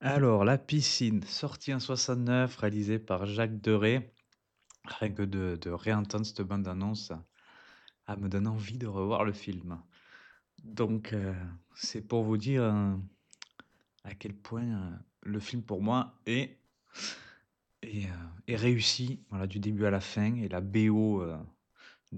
Alors, La Piscine, sorti en 69, réalisé par Jacques Deray. Rien que de réentendre cette bande annonce, me donne envie de revoir le film. Donc, c'est pour vous dire, à quel point, le film pour moi est réussi, voilà, du début à la fin et la BO,